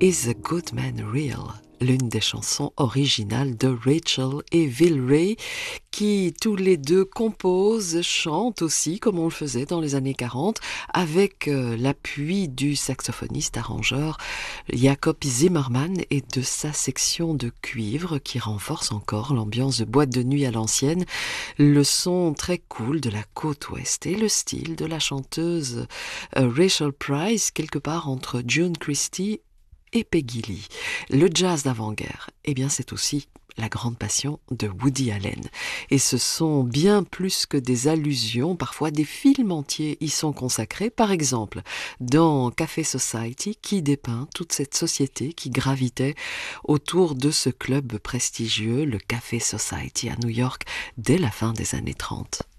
Is a Good Man Real, l'une des chansons originales de Rachel et Will Ray, qui tous les deux composent, chantent aussi, comme on le faisait dans les années 40, avec l'appui du saxophoniste arrangeur Jacob Zimmermann et de sa section de cuivre qui renforce encore l'ambiance de boîte de nuit à l'ancienne, le son très cool de la côte ouest et le style de la chanteuse Rachel Price, quelque part entre June Christy et Peggy Lee. Le jazz d'avant-guerre, eh bien c'est aussi la grande passion de Woody Allen. Et ce sont bien plus que des allusions, parfois des films entiers y sont consacrés. Par exemple, dans Café Society, qui dépeint toute cette société qui gravitait autour de ce club prestigieux, le Café Society à New York, dès la fin des années 30.